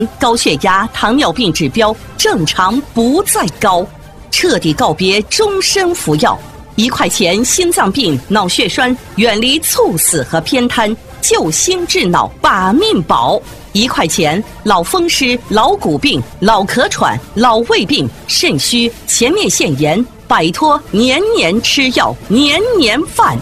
高血压、糖尿病指标正常不再高，彻底告别终身服药。1块钱心脏病、脑血栓，远离猝死和偏瘫，救心治脑，把命保。1块钱老风湿、老骨病、老咳喘、老胃病、肾虚、前列腺炎，摆脱年年吃药、年年犯。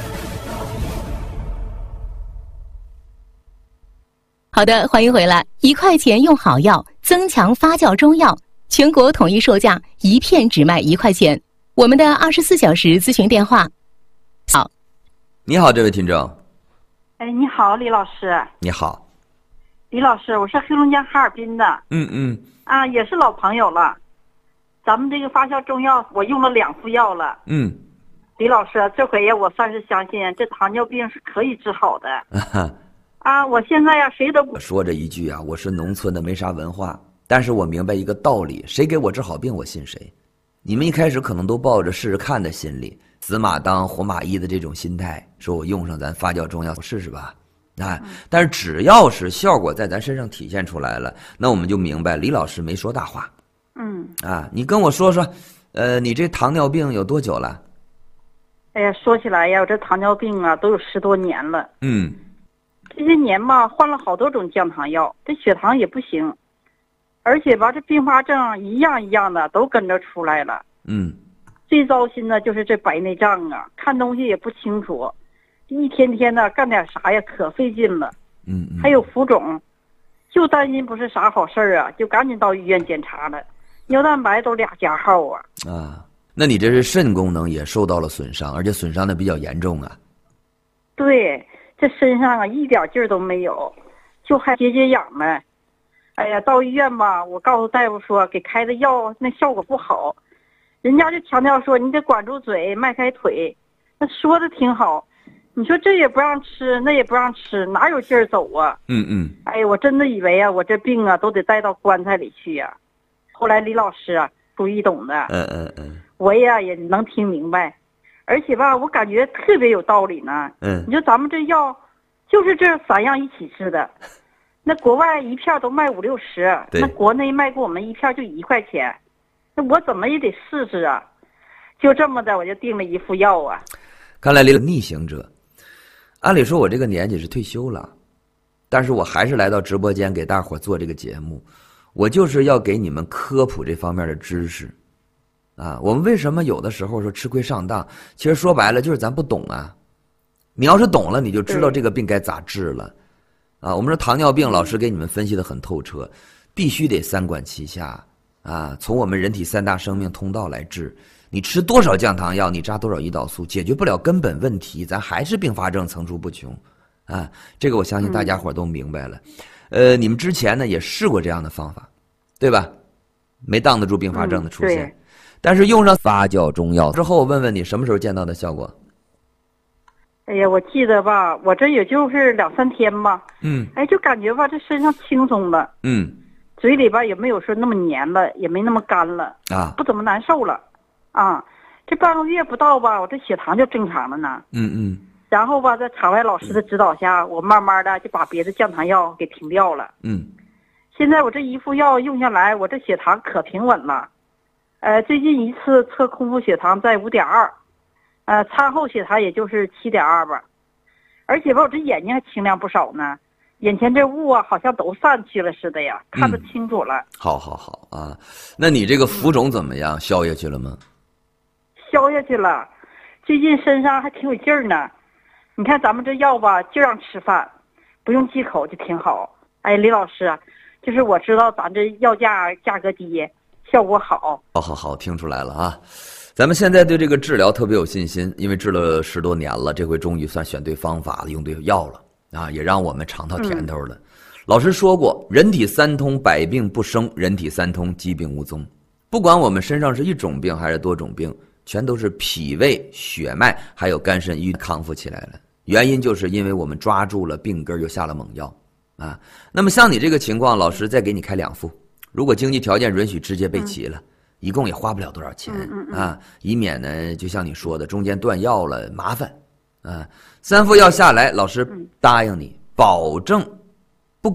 好的，欢迎回来。1块钱用好药，增强发酵中药，全国统一售价，一片只卖1块钱。我们的24小时咨询电话。好， 你好，这位听众。 哎，你好，李老师。 你好， 李老师，我是黑龙江哈尔滨的。也是老朋友了。咱们这个发酵中药，我用了2副药了。李老师，这回呀，我算是相信这糖尿病是可以治好的。我现在呀，谁都不说这一句啊，我是农村的，没啥文化，但是我明白一个道理，谁给我治好病，我信谁。你们一开始可能都抱着试试看的心理，死马当活马医的这种心态，说我用上咱发酵中药我试试吧。但是只要是效果在咱身上体现出来了，那我们就明白李老师没说大话。你跟我说说，你这糖尿病有多久了？ 哎呀，说起来呀，我这糖尿病啊都有10多年了。这些年吧，换了好多种降糖药，这血糖也不行，而且吧，这并发症一样一样的都跟着出来了。最糟心的就是这白内障啊，看东西也不清楚，一天天的干点啥呀，可费劲了。还有浮肿，就担心不是啥好事啊，就赶紧到医院检查了，尿蛋白都2加号啊。 那你这是肾功能也受到了损伤，而且损伤的比较严重啊。 对，这身上啊一点劲儿都没有，就还解痒呗。哎呀，到医院吧，我告诉大夫说给开的药那效果不好，人家就强调说你得管住嘴，迈开腿，那说的挺好，你说这也不让吃，那也不让吃，哪有劲儿走啊？哎呀，我真的以为啊，我这病啊都得带到棺材里去呀。后来李老师啊，属于懂的，我也能听明白，而且吧，我感觉特别有道理呢。你说咱们这药就是这3样一起吃的。那国外一片都卖5、60，那国内卖给我们一片就1块钱，那我怎么也得试试啊！就这么的，我就订了1副药啊。 看来逆行者，按理说我这个年纪是退休了，但是我还是来到直播间给大伙做这个节目，我就是要给你们科普这方面的知识。我们为什么有的时候说吃亏上当？其实说白了就是咱不懂啊。你要是懂了，你就知道这个病该咋治了。我们说糖尿病，老师给你们分析的很透彻，必须得3管齐下从我们人体3大生命通道来治。你吃多少降糖药，你扎多少胰岛素，解决不了根本问题，咱还是并发症层出不穷这个我相信大家伙都明白了。你们之前呢也试过这样的方法，对吧？没挡得住并发症的出现。但是用上发酵中药之后，我问问你什么时候见到的效果？ 哎呀，我记得吧，我这也就是2、3天吧。就感觉吧，这身上轻松了。嘴里吧也没有说那么黏了，也没那么干了不怎么难受了这半个月不到吧，我这血糖就正常了呢。然后吧，在场外老师的指导下，我慢慢的就把别的降糖药给停掉了。现在我这1副药用下来，我这血糖可平稳了。最近一次测空腹血糖在5.2，餐后血糖也就是7.2吧，而且吧，我这眼睛还清亮不少呢，眼前这雾啊，好像都散去了似的呀，看得清楚了。 好那你这个浮肿怎么样？消下去了吗？ 消下去了，最近身上还挺有劲儿呢。你看咱们这药吧，就让吃饭，不用忌口就挺好。哎，李老师，就是我知道咱这药价格低，效果好。 好，听出来了咱们现在对这个治疗特别有信心，因为治了10多年了，这回终于算选对方法了，用对药了也让我们尝到甜头了。老师说过，人体3通，百病不生；人体3通，疾病无踪。不管我们身上是1种病还是多种病，全都是脾胃、血脉还有肝肾一康复起来了。原因就是因为我们抓住了病根，又下了猛药那么像你这个情况，老师再给你开2副，如果经济条件允许，直接备齐了。一共也花不了多少钱以免呢，就像你说的，中间断药了麻烦3副药下来，老师答应你，保证